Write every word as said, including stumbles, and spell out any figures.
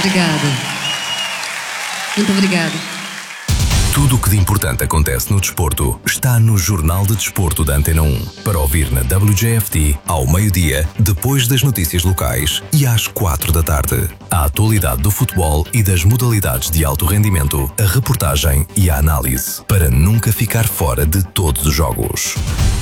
Obrigada. Muito obrigada. Tudo o que de importante acontece no desporto está no Jornal de Desporto da Antena um. Para ouvir na W J F T, ao meio-dia, depois das notícias locais e às quatro da tarde. A atualidade do futebol e das modalidades de alto rendimento, a reportagem e a análise, para nunca ficar fora de todos os jogos.